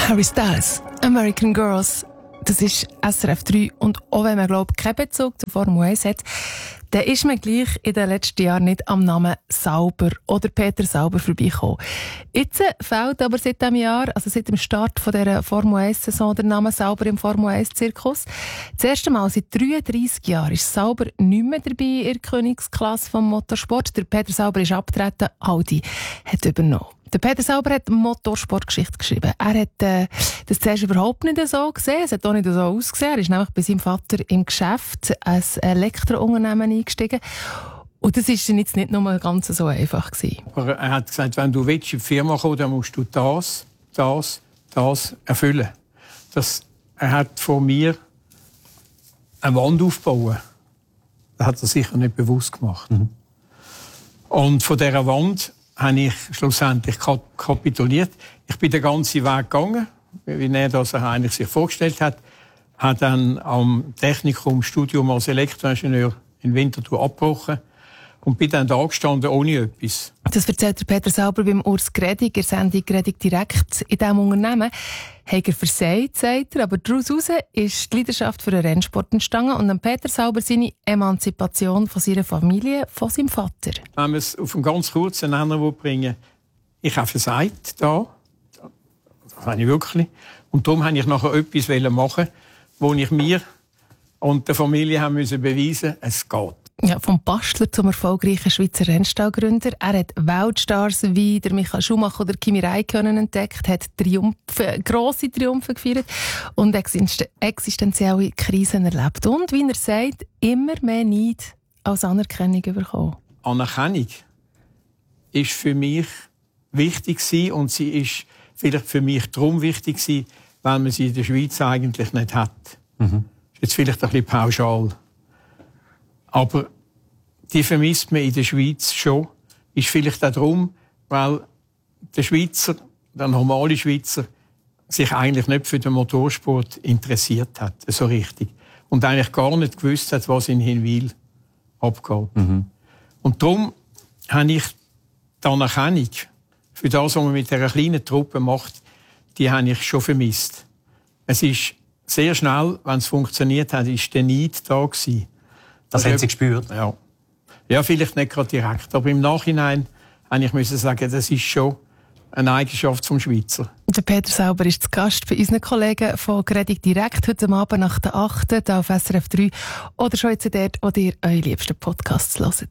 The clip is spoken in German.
Harry Styles, American Girls. Das ist SRF 3. Und auch wenn man, glaube ich, keinen Bezug zur Formel 1 hat, dann ist man gleich in den letzten Jahren nicht am Namen Sauber oder Peter Sauber vorbeigekommen. Jetzt fehlt aber seit diesem Jahr, also seit dem Start von dieser Formel 1-Saison, der Name Sauber im Formel 1-Zirkus. Das erste Mal seit 33 Jahren ist Sauber nicht mehr dabei in der Königsklasse vom Motorsport. Der Peter Sauber ist abgetreten, Audi hat übernommen. Der Peter Sauber hat Motorsportgeschichte geschrieben. Er hat das zuerst überhaupt nicht so gesehen. Es hat auch nicht so ausgesehen. Er ist nämlich bei seinem Vater im Geschäft als Elektrounternehmen eingestiegen. Und das war jetzt nicht nur ganz so einfach gewesen. Aber er hat gesagt, wenn du in die Firma kommst, dann musst du das erfüllen. Er hat von mir eine Wand aufbauen. Das hat er sicher nicht bewusst gemacht. Mhm. Und von dieser Wand habe ich schlussendlich kapituliert. Ich bin den ganzen Weg gegangen, wie er das eigentlich sich vorgestellt hat. Habe dann am Technikum Studium als Elektroingenieur in Winterthur abgebrochen und bin dann da gestanden ohne etwas. Das erzählt der Peter Sauber beim Urs Gredig, in der Sendung «Gredig direkt». In diesem Unternehmen hat er versagt, sagt er, aber daraus ist die Leidenschaft für den Rennsport entstanden und dann Peter Sauber seine Emanzipation von seiner Familie, von seinem Vater. Wenn wir es auf einen ganz kurzen Nenner bringen, ich habe versagt da. Das habe ich wirklich. Und darum wollte ich nachher etwas machen, wo ich mir und der Familie haben müssen beweisen, es geht. Ja, vom Bastler zum erfolgreichen Schweizer Rennstallgründer. Er hat Weltstars wie der Michael Schumacher oder Kimi Räikkönen entdeckt, hat grosse Triumphe gefeiert und existenzielle Krisen erlebt. Und, wie er sagt, immer mehr Neid als Anerkennung bekommen. Anerkennung ist für mich wichtig gewesen, und sie ist vielleicht für mich darum wichtig gewesen, weil man sie in der Schweiz eigentlich nicht hat. Mhm. Ist jetzt vielleicht ein bisschen pauschal. Aber die vermisst man in der Schweiz schon. Ist vielleicht auch darum, weil der Schweizer, der normale Schweizer, sich eigentlich nicht für den Motorsport interessiert hat, so richtig. Und eigentlich gar nicht gewusst hat, was in Hinwil abgeht. Mhm. Und darum habe ich die Anerkennung für das, was man mit dieser kleinen Truppe macht, die habe ich schon vermisst. Es ist sehr schnell, wenn es funktioniert hat, ist der Neid da gewesen. Das haben Sie gespürt? Ja. Ja, vielleicht nicht gerade direkt. Aber im Nachhinein musste ich sagen, das ist schon eine Eigenschaft vom Schweizer. Der Peter Sauber ist zu Gast bei unseren Kollegen von «Gredig direkt» heute Abend nach der 8. hier auf SRF 3 oder schon jetzt dort, wo ihr eure liebsten Podcasts hört.